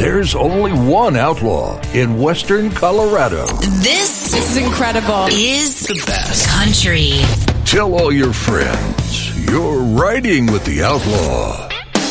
there's only one outlaw in Western Colorado. This is incredible. Is the best country. Tell all your friends you're riding with the outlaw.